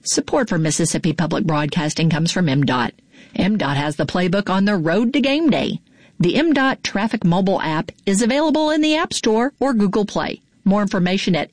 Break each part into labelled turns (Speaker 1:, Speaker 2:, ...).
Speaker 1: Support for Mississippi Public Broadcasting comes from MDOT. MDOT has the playbook on the road to game day. The MDOT Traffic mobile app is available in the App Store or Google Play. More information at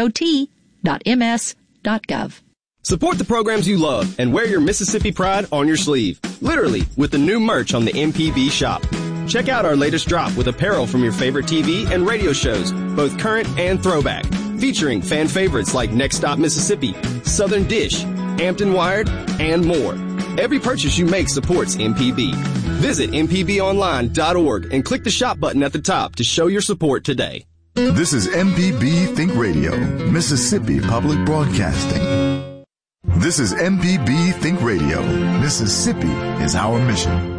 Speaker 1: mdot.ms.gov.
Speaker 2: Support the programs you love and wear your Mississippi pride on your sleeve. Literally, with the new merch on the MPB shop. Check out our latest drop with apparel from your favorite TV and radio shows, both current and throwback, featuring fan favorites like Next Stop Mississippi, Southern Dish, Hampton Wired, and more. Every purchase you make supports MPB. Visit mpbonline.org and click the shop button at the top to show your support today.
Speaker 3: This is MPB Think Radio, Mississippi Public Broadcasting. This is MPB Think Radio. Mississippi is our mission.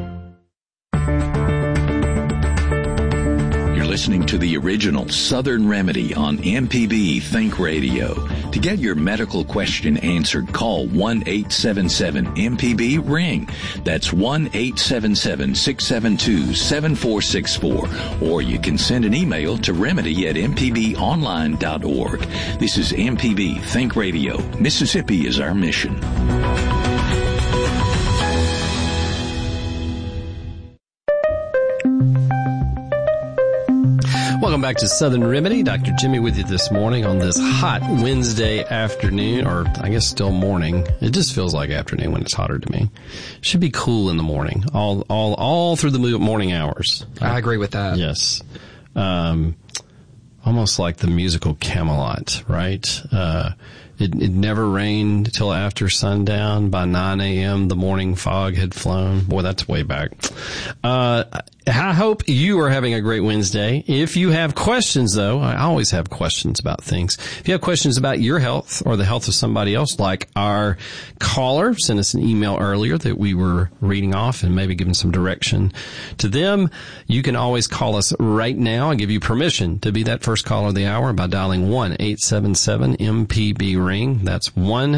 Speaker 4: You're listening to the original Southern Remedy on MPB Think Radio. To get your medical question answered, call 1-877-MPB-RING. That's 1-877-672-7464. Or you can send an email to remedy@mpbonline.org. This is MPB Think Radio. Mississippi is our mission.
Speaker 5: Welcome back to Southern Remedy. Dr. Jimmy with you this morning on this hot Wednesday afternoon, or I guess still morning. It just feels like afternoon when it's hotter to me. Should be cool in the morning, all through the morning hours.
Speaker 6: I agree with that.
Speaker 5: Yes. Almost like the musical Camelot, right? It never rained till after sundown. By 9 a.m., the morning fog had flown. Boy, that's way back. I hope you are having a great Wednesday. If you have questions, though, I always have questions about things. If you have questions about your health or the health of somebody else, like our caller sent us an email earlier that we were reading off and maybe giving some direction to them, you can always call us right now. I give you permission to be that first caller of the hour by dialing 1-877-MPB-RING. That's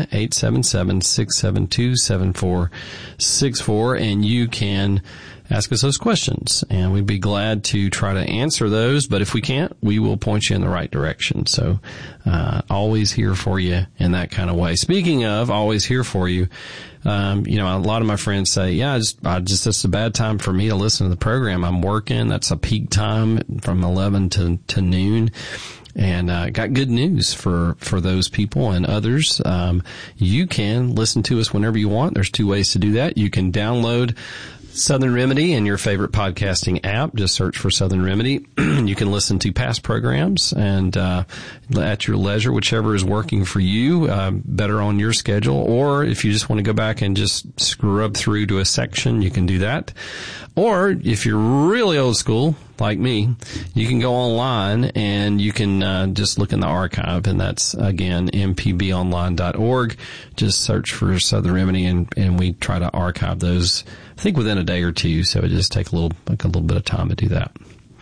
Speaker 5: 1-877-672-7464, and you can ask us those questions, and we'd be glad to try to answer those. But if we can't, we will point you in the right direction. So, always here for you in that kind of way. Speaking of always here for you, a lot of my friends say, yeah, it's a bad time for me to listen to the program. I'm working. That's a peak time from 11 to noon. And got good news for those people and others. You can listen to us whenever you want. There's two ways to do that. You can download Southern Remedy in your favorite podcasting app. Just search for Southern Remedy. You can listen to past programs and at your leisure, whichever is working for you, better on your schedule. Or if you just want to go back and just scrub through to a section, you can do that. Or if you're really old school, like me, you can go online and you can just look in the archive, and that's, again, mpbonline.org. Just search for Southern Remedy, and we try to archive those, I think, within a day or two, so it just takes a little bit of time to do that.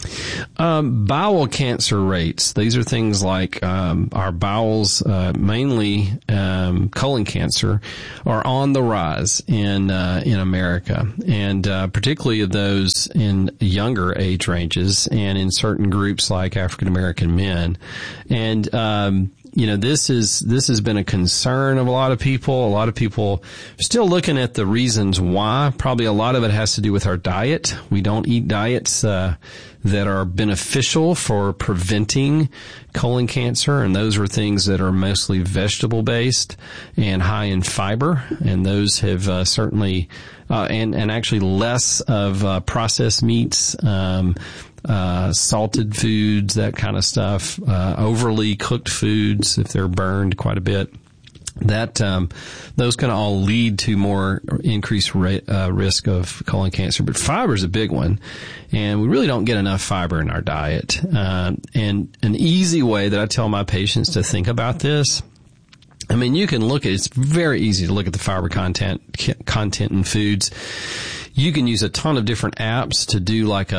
Speaker 5: Bowel cancer rates. These are things like our bowels, mainly colon cancer, are on the rise in America, and particularly of those in younger age ranges and in certain groups like African American men. And this has been a concern of a lot of people. A lot of people are still looking at the reasons why. Probably a lot of it has to do with our diet. We don't eat diets that are beneficial for preventing colon cancer, and those are things that are mostly vegetable based and high in fiber, and those have certainly and actually less of processed meats, salted foods, that kind of stuff, overly cooked foods if they're burned quite a bit. That those can all lead to more increased risk of colon cancer. But fiber is a big one, and we really don't get enough fiber in our diet. And an easy way that I tell my patients to think about this, I mean, you can look at, it's very easy to look at the fiber content in foods. You can use a ton of different apps to do like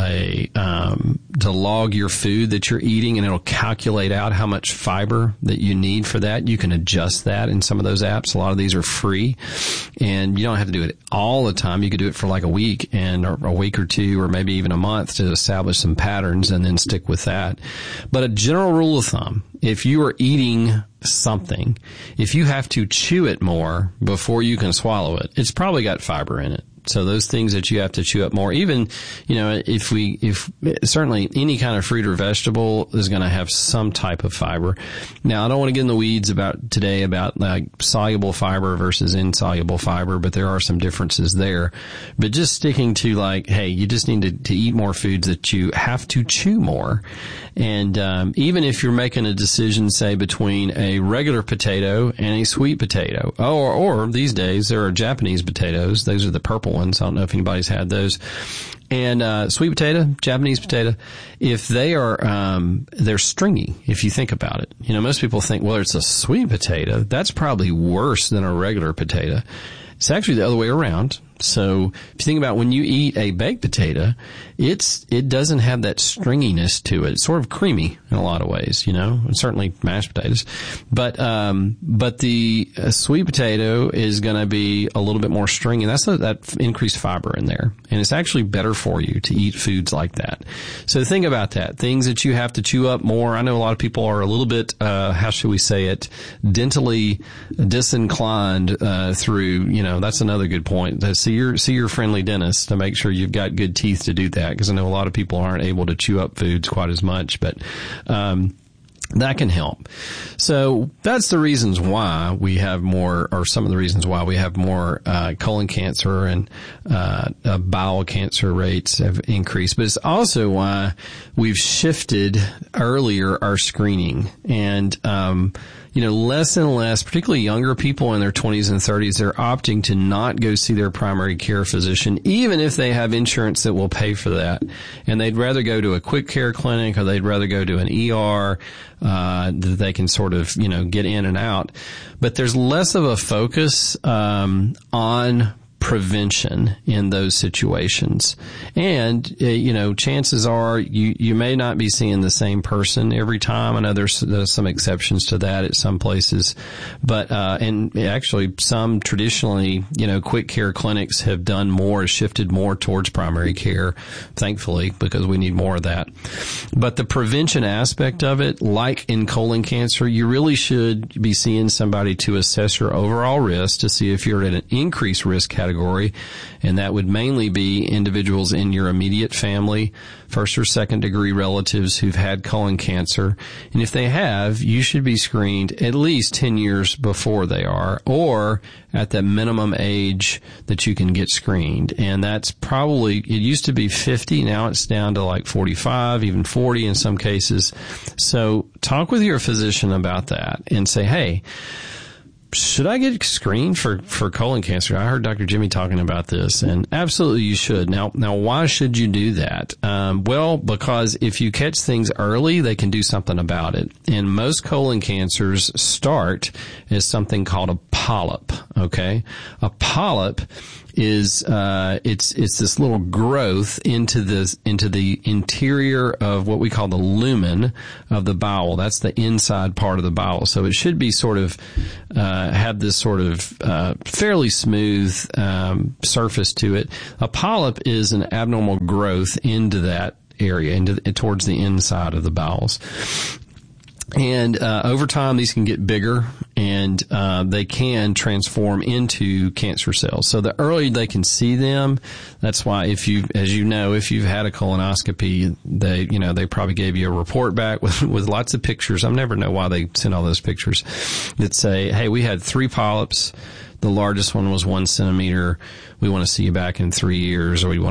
Speaker 5: to log your food that you're eating, and it'll calculate out how much fiber that you need for that. You can adjust that in some of those apps. A lot of these are free, and you don't have to do it all the time. You could do it for like a week or a week or two, or maybe even a month to establish some patterns and then stick with that. But a general rule of thumb, if you are eating something, if you have to chew it more before you can swallow it, it's probably got fiber in it. So those things that you have to chew up more, even, if certainly any kind of fruit or vegetable is going to have some type of fiber. Now, I don't want to get in the weeds today about like soluble fiber versus insoluble fiber, but there are some differences there. But just sticking to like, hey, you just need to eat more foods that you have to chew more. And even if you're making a decision, say, between a regular potato and a sweet potato, or these days there are Japanese potatoes. Those are the purple ones. I don't know if anybody's had those. And sweet potato, Japanese potato, if they are they're stringy, if you think about it. Most people think, well, it's a sweet potato. That's probably worse than a regular potato. It's actually the other way around. So if you think about when you eat a baked potato, it doesn't have that stringiness to it. It's sort of creamy in a lot of ways, and certainly mashed potatoes. But the sweet potato is going to be a little bit more stringy. That's that increased fiber in there. And it's actually better for you to eat foods like that. So think about that. Things that you have to chew up more. I know a lot of people are a little bit, how should we say it, dentally disinclined, through, that's another good point. See your friendly dentist to make sure you've got good teeth to do that, because I know a lot of people aren't able to chew up foods quite as much, but that can help. So that's the reasons why we have more, or some of the reasons why we have more colon cancer and bowel cancer rates have increased. But it's also why we've shifted earlier our screening. And less and less, particularly younger people in their 20s and 30s, they're opting to not go see their primary care physician, even if they have insurance that will pay for that. And they'd rather go to a quick care clinic, or they'd rather go to an ER that they can sort of, get in and out. But there's less of a focus on prevention in those situations. And, chances are you may not be seeing the same person every time. I know there's some exceptions to that at some places, but, and actually some traditionally, quick care clinics have shifted more towards primary care, thankfully, because we need more of that. But the prevention aspect of it, like in colon cancer, you really should be seeing somebody to assess your overall risk to see if you're at an increased risk category. And that would mainly be individuals in your immediate family, first or second degree relatives who've had colon cancer. And if they have, you should be screened at least 10 years before they are, or at the minimum age that you can get screened. And that's probably, it used to be 50, now it's down to like 45, even 40 in some cases. So talk with your physician about that and say, hey, should I get screened for colon cancer? I heard Dr. Jimmy talking about this, and absolutely you should. Now, why should you do that? Well, because if you catch things early, they can do something about it. And most colon cancers start as something called a polyp, okay? A polyp is it's this little growth into the interior of what we call the lumen of the bowel. That's the inside part of the bowel. So it should be sort of have this sort of fairly smooth surface to it. A polyp is an abnormal growth into that area, towards the inside of the bowels. And over time, these can get bigger, and they can transform into cancer cells. So the earlier they can see them, that's why if you've had a colonoscopy, they probably gave you a report back with lots of pictures. I never know why they send all those pictures that say, hey, we had 3 polyps. The largest one was 1 centimeter. We want to see you back in 3 years, or we want